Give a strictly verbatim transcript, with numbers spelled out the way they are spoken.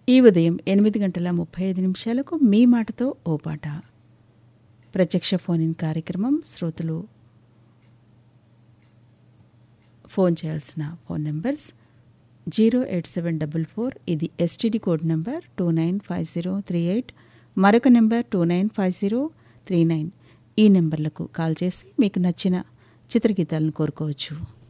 ఈ ఉదయం ఎనిమిది గంటల ముప్పై ఐదు నిమిషాలకు మీ మాటతో ఓ పాట ప్రత్యక్ష ఫోన్ ఇన్ కార్యక్రమం. శ్రోతలు ఫోన్ చేయాల్సిన phone numbers zero eight seven double four ఇది STD code number two nine five zero three eight, మరొక number two nine five zero three nine. ఈ నెంబర్లకు కాల్ చేసి మీకు నచ్చిన చిత్రగీతాలను కోరుకోవచ్చు.